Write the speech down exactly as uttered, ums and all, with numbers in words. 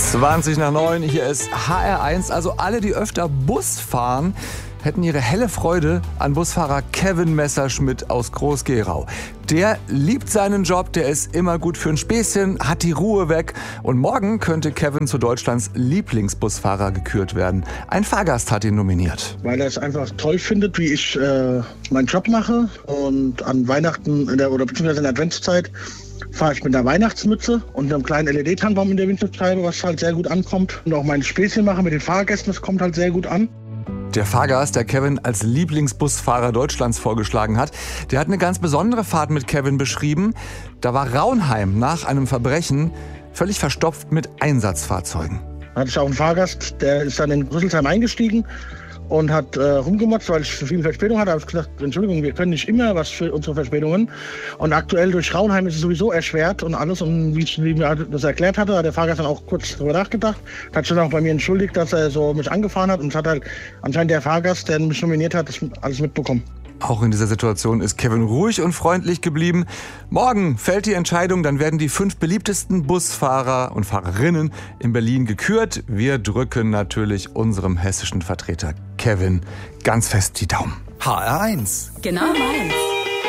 zwanzig nach neun, hier ist H R eins. Also alle, die öfter Bus fahren, hätten ihre helle Freude an Busfahrer Kevin Messerschmidt aus Groß-Gerau. Der liebt seinen Job, der ist immer gut für ein Späßchen, hat die Ruhe weg. Und morgen könnte Kevin zu Deutschlands Lieblingsbusfahrer gekürt werden. Ein Fahrgast hat ihn nominiert. Weil er es einfach toll findet, wie ich äh, meinen Job mache. Und an Weihnachten in der, oder beziehungsweise in der Adventszeit fahre ich mit einer Weihnachtsmütze und einem kleinen L E D-Tannenbaum in der Windschutzscheibe, was halt sehr gut ankommt. Und auch meine Späßchen mache mit den Fahrgästen, das kommt halt sehr gut an. Der Fahrgast, der Kevin als Lieblingsbusfahrer Deutschlands vorgeschlagen hat, der hat eine ganz besondere Fahrt mit Kevin beschrieben. Da war Raunheim nach einem Verbrechen völlig verstopft mit Einsatzfahrzeugen. Da hatte ich auch einen Fahrgast, der ist dann in Rüsselsheim eingestiegen und hat äh, rumgemotzt, weil ich viel Verspätung hatte. Da habe ich gesagt, Entschuldigung, wir können nicht immer was für unsere Verspätungen. Und aktuell durch Raunheim ist es sowieso erschwert und alles. Und wie ich wie mir das erklärt hatte, hat der Fahrgast dann auch kurz darüber nachgedacht. Hat sich dann auch bei mir entschuldigt, dass er so mich angefahren hat. Und es hat halt anscheinend der Fahrgast, der mich nominiert hat, das alles mitbekommen. Auch in dieser Situation ist Kevin ruhig und freundlich geblieben. Morgen fällt die Entscheidung, dann werden die fünf beliebtesten Busfahrer und Fahrerinnen in Berlin gekürt. Wir drücken natürlich unserem hessischen Vertreter Kevin ganz fest die Daumen. H R eins. Genau meins.